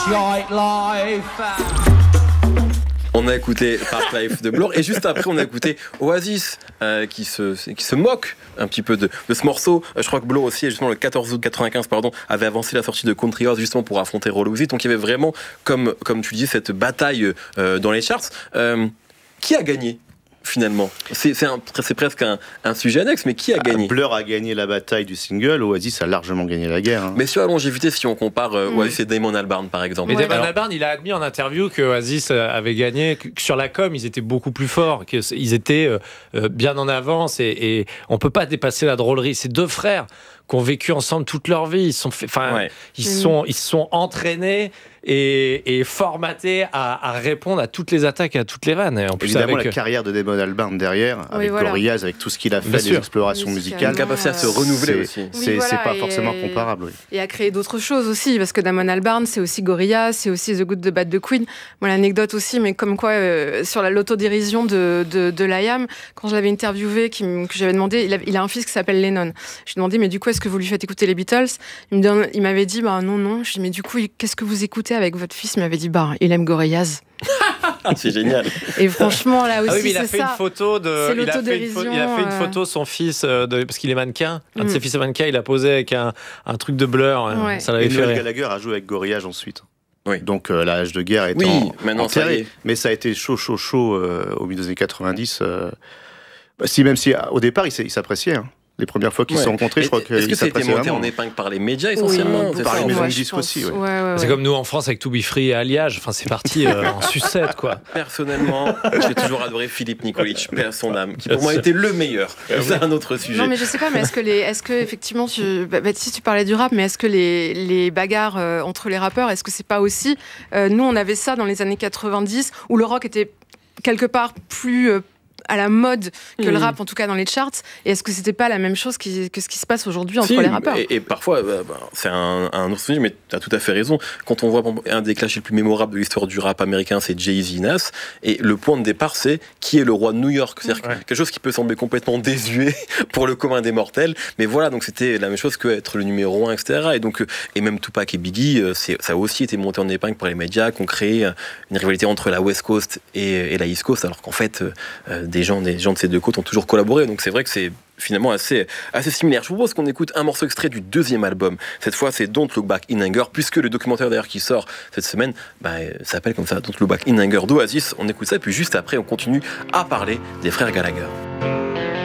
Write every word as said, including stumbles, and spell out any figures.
Shite Life. On a écouté Park Life de Blur et juste après on a écouté Oasis euh, qui, se, qui se moque un petit peu de, de ce morceau. Je crois que Blur aussi, justement le quatorze août quatre-vingt-quinze, pardon, avait avancé la sortie de Country House justement pour affronter Roll With It. Donc il y avait vraiment, comme, comme tu disais, cette bataille euh, dans les charts. Euh, qui a gagné finalement? C'est, c'est, un, c'est presque un, un sujet annexe, mais qui a gagné? Blur a gagné la bataille du single, Oasis a largement gagné la guerre. Hein. Mais sur la longévité, si on compare euh, mmh. Oasis et Damon Albarn par exemple. Mais ouais. Damon Albarn, il a admis en interview que Oasis avait gagné, que sur la com, ils étaient beaucoup plus forts, qu'ils étaient euh, bien en avance et, et on peut pas dépasser la drôlerie. C'est deux frères qui ont vécu ensemble toute leur vie. Ils sont, enfin, ouais. ils mmh. sont, ils sont entraînés et, et formatés à, à répondre à toutes les attaques et à toutes les vannes. Et en plus, évidemment, avec... la carrière de Damon Albarn derrière, oui, avec voilà. Gorillaz, avec tout ce qu'il a fait, les explorations musicales, capacité à se renouveler c'est, aussi. C'est, oui, voilà, c'est pas forcément et, comparable. Oui. Et à créer d'autres choses aussi, parce que Damon Albarn, c'est aussi Gorillaz, c'est aussi The Good, The Bad, The Queen. Moi, l'anecdote aussi, mais comme quoi, euh, sur la, l'autodérision de, de, de l'I A M, quand je l'avais interviewé, qui, que j'avais demandé, il a, il a un fils qui s'appelle Lennon. Je lui ai demandé, mais du coup, est-ce que vous lui faites écouter les Beatles? Il, me donne, il m'avait dit, bah non, non. Je lui ai dit, mais du coup, qu'est-ce que vous écoutez avec votre fils? Il m'avait dit, bah, il aime Gorillaz. C'est génial. Et franchement, là aussi, ah oui, mais il a c'est fait ça. Une photo de, c'est il, a fait une pho- il a fait une photo, son fils, euh, de, parce qu'il est mannequin. Un mm. de ses fils est mannequin, il a posé avec un, un truc de Blur. Ouais. Ça l'avait et fait Noel rire. Gallagher a joué avec Gorillaz ensuite. Oui. Donc euh, la hache de guerre est oui, en, maintenant enterrée. Ça y est. Mais ça a été chaud, chaud, chaud euh, au milieu des années quatre-vingt-dix. Euh, bah, si, même si au départ, ils s'appréciaient. Hein. Les premières fois qu'ils ouais. se sont rencontrés, je crois qu'ils s'appréciaient. Est-ce que ça a été monté en épingle par les médias essentiellement? Oui, par les maisons ouais, de disques aussi. Ouais. Ouais, ouais, ouais. C'est comme nous en France avec To Be Free et Alliage. Enfin, c'est parti euh, en sucette, quoi. Personnellement, j'ai toujours adoré Philippe Nikolic, paix à son âme, qui pour moi était le meilleur. C'est un autre sujet. Non, mais je sais pas, mais est-ce que les, est-ce que effectivement, tu, Baptiste, tu parlais du rap, mais est-ce que les, les bagarres euh, entre les rappeurs, est-ce que c'est pas aussi, euh, nous, on avait ça dans les années quatre-vingt-dix, où le rock était quelque part plus euh, à la mode que mmh. le rap, en tout cas dans les charts. Et est-ce que c'était pas la même chose qui, que ce qui se passe aujourd'hui entre si, les rappeurs? et, et parfois, bah, bah, c'est un, un autre sujet, mais tu as tout à fait raison. Quand on voit un des clashs les plus mémorables de l'histoire du rap américain, c'est Jay-Z Nas. Et le point de départ, c'est qui est le roi de New York. C'est-à-dire ouais. quelque chose qui peut sembler complètement désuet pour le commun des mortels. Mais voilà, donc c'était la même chose qu'être le numéro un, et cetera. Et, donc, et même Tupac et Biggie, c'est, ça a aussi été monté en épingle par les médias, qui ont créé une rivalité entre la West Coast et, et la East Coast, alors qu'en fait, euh, des gens, des gens de ces deux côtes ont toujours collaboré, donc c'est vrai que c'est finalement assez, assez similaire. Je vous propose qu'on écoute un morceau extrait du deuxième album. Cette fois, c'est Don't Look Back in Anger, puisque le documentaire d'ailleurs qui sort cette semaine bah, s'appelle comme ça, Don't Look Back in Anger d'Oasis. On écoute ça, et puis juste après, on continue à parler des frères Gallagher.